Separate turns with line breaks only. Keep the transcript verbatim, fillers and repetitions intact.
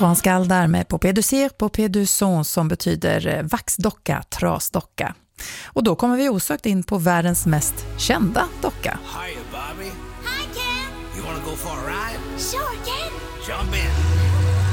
var en skall där med poupée de cire, poupée de son som betyder vaxdocka, trasdocka. Och då kommer vi osökt in på världens mest kända docka.
Hiya, Bobby.
Hi, Ken.
You wanna go for a ride?
Sure, Ken.
Jump in.